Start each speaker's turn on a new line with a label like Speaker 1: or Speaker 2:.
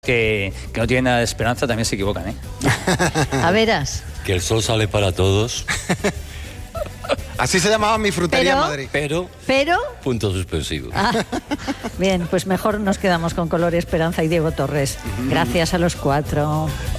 Speaker 1: que no tienen nada de esperanza también se equivocan, ¿eh?
Speaker 2: A veras.
Speaker 3: Que el sol sale para todos.
Speaker 4: Así se llamaba mi frutería en Madrid.
Speaker 3: Pero, punto suspensivo.
Speaker 2: Bien, pues mejor nos quedamos con Color Esperanza y Diego Torres. Gracias a los cuatro.